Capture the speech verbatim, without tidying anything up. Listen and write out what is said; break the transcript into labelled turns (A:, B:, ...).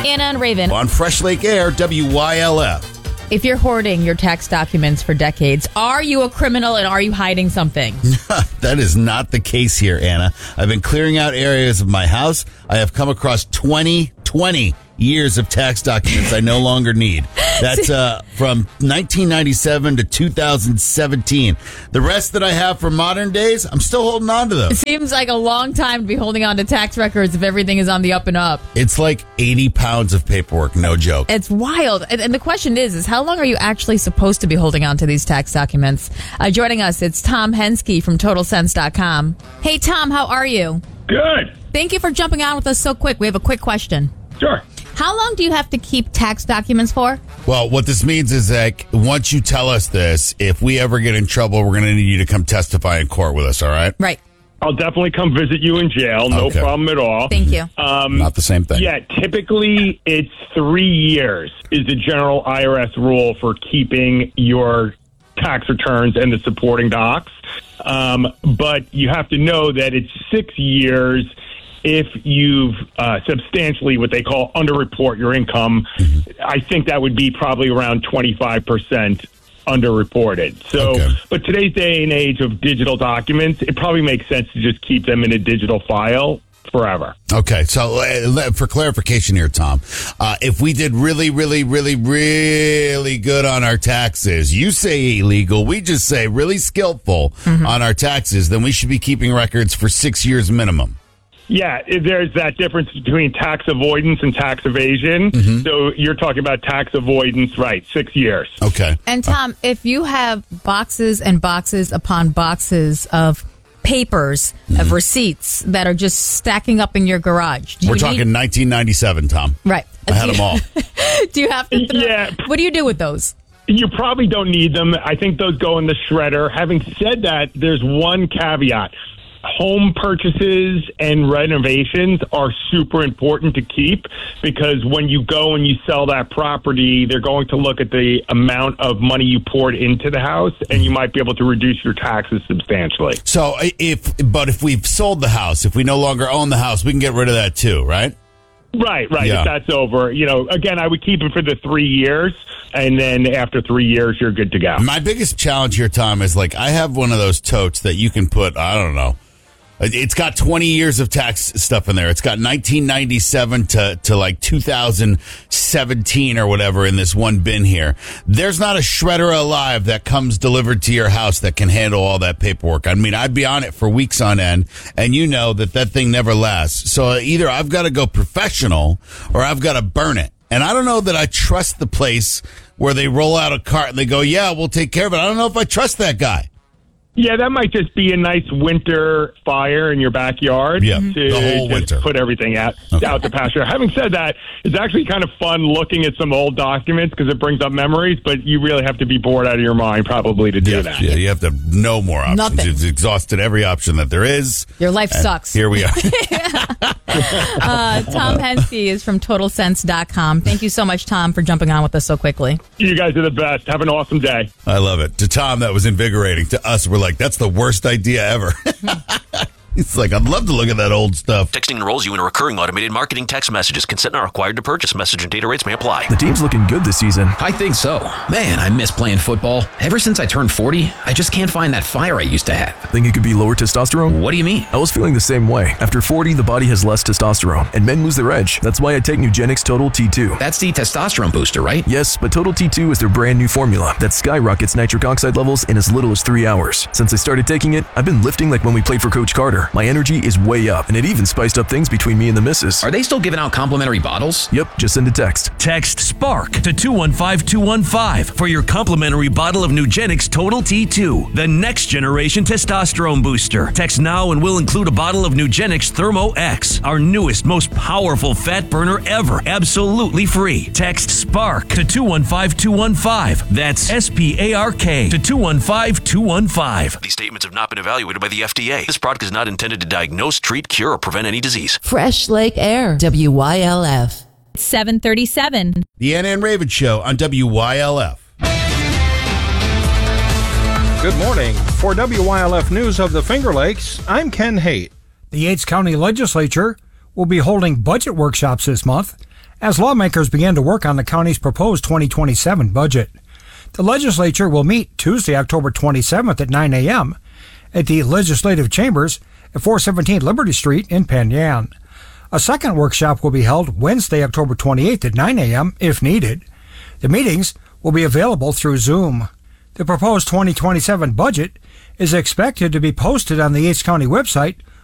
A: Anna and Raven.
B: On Fresh Lake Air, W Y L F.
A: If you're hoarding your tax documents for decades, are you a criminal and are you hiding something?
B: That is not the case here, Anna. I've been clearing out areas of my house. I have come across twenty, twenty years of tax documents I no longer need. That's uh, from nineteen ninety-seven to two thousand seventeen. The rest that I have from modern days, I'm still holding on to them.
A: It seems like a long time to be holding on to tax records if everything is on the up and up.
B: It's like eighty pounds of paperwork, no joke.
A: It's wild. And, and the question is, is how long are you actually supposed to be holding on to these tax documents? Uh, joining us, it's Tom Henske from Total Sense dot com. Hey, Tom, how are you?
C: Good.
A: Thank you for jumping on with us so quick. We have a quick question.
C: Sure.
A: How long do you have to keep tax documents for?
B: Well, what this means is that once you tell us this, if we ever get in trouble, we're going to need you to come testify in court with us, all right?
A: Right.
C: I'll definitely come visit you in jail. No
B: Okay.
C: problem at all.
A: Thank you.
C: Um,
B: Not the same thing.
C: Yeah, typically it's three years is the general I R S rule for keeping your tax returns and the supporting docs. Um, but you have to know that it's six years if you've uh, substantially what they call underreport your income. Mm-hmm. I think that would be probably around twenty-five percent underreported. So,
B: Okay.
C: But today's day and age of digital documents, it probably makes sense to just keep them in a digital file forever.
B: Okay, so uh, for clarification here, Tom, uh, if we did really, really, really, really good on our taxes, you say illegal, we just say really skillful mm-hmm. on our taxes, then we should be keeping records for six years minimum.
C: Yeah, there's that difference between tax avoidance and tax evasion. Mm-hmm. So you're talking about tax avoidance, right, six years.
B: Okay.
A: And Tom, uh, if you have boxes and boxes upon boxes of papers, mm-hmm. of receipts that are just stacking up in your garage.
B: We're
A: you
B: talking
A: need-
B: nineteen ninety-seven, Tom.
A: Right.
B: I had them all.
A: Do you have to throw-
C: Yeah.
A: What do you do with those?
C: You probably don't need them. I think those go in the shredder. Having said that, there's one caveat. Home purchases and renovations are super important to keep because when you go and you sell that property, they're going to look at the amount of money you poured into the house, and you might be able to reduce your taxes substantially.
B: So if, but if we've sold the house, if we no longer own the house, we can get rid of that too, right?
C: Right, right.
B: Yeah.
C: If that's over, you know, again, I would keep it for the three years, and then after three years, you're good to go.
B: My biggest challenge here, Tom, is like I have one of those totes that you can put, I don't know, it's got twenty years of tax stuff in there. It's got nineteen ninety-seven to, to like two thousand seventeen or whatever in this one bin here. There's not a shredder alive that comes delivered to your house that can handle all that paperwork. I mean, I'd be on it for weeks on end, and you know that that thing never lasts. So either I've got to go professional or I've got to burn it. And I don't know that I trust the place where they roll out a cart and they go, yeah, we'll take care of it. I don't know if I trust that guy.
C: Yeah, that might just be a nice winter fire in your backyard.
B: Yeah,
C: to
B: the whole
C: just
B: winter.
C: Put everything out,
B: Okay.
C: out to pasture. Having said that, it's actually kind of fun looking at some old documents because it brings up memories, but you really have to be bored out of your mind probody to do
B: Yeah,
C: that.
B: yeah, you have to know more options.
A: Nothing.
B: You've exhausted every option that there is.
A: Your life
B: And
A: sucks.
B: Here we are.
A: uh, Tom Henske is from Total Sense dot com. Thank you so much, Tom, for jumping on with us so quickly.
C: You guys are the best. Have an awesome day.
B: I love it. To Tom, that was invigorating. To us, we're like, that's the worst idea ever. It's like, I'd love to look at that old stuff.
D: Texting enrolls you in recurring automated marketing text messages. Consent not required to purchase. Message and data rates may apply.
E: The team's looking good this season.
F: I think so. Man, I miss playing football. Ever since I turned forty, I just can't find that fire I used to have.
E: Think it could be lower testosterone?
F: What do you mean?
E: I was feeling the same way. After forty, the body has less testosterone, and men lose their edge. That's why I take Nugenix Total T two.
F: That's the testosterone booster, right?
E: Yes, but Total T two is their brand new formula that skyrockets nitric oxide levels in as little as three hours. Since I started taking it, I've been lifting like when we played for Coach Carter. My energy is way up, and it even spiced up things between me and the missus.
F: Are they still giving out complimentary bottles?
E: Yep, just send a text.
G: Text SPARK to two one five two one five for your complimentary bottle of Nugenix Total T two, the next generation testosterone booster. Text now and we'll include a bottle of Nugenix Thermo X, our newest, most powerful fat burner ever, absolutely free. Text SPARK to two one five two one five. That's S P A R K to two one five two one five.
D: These statements have not been evaluated by the F D A. This product is not intended to diagnose, treat, cure, or prevent any disease.
H: Fresh Lake Air, W Y L F.
A: seven thirty-seven.
B: The Anna and Raven Show on W Y L F.
I: Good morning. For W Y L F News of the Finger Lakes, I'm Ken Haight.
J: The Yates County Legislature will be holding budget workshops this month
I: as lawmakers begin to work on the county's proposed twenty twenty-seven budget. The legislature will meet Tuesday, October twenty-seventh at nine a.m. at the Legislative Chambers at four seventeen Liberty Street in Penn Yan. A second workshop will be held Wednesday, October twenty-eighth at nine a.m. if needed. The meetings will be available through Zoom. The proposed twenty twenty-seven budget is expected to be posted on the Yates County website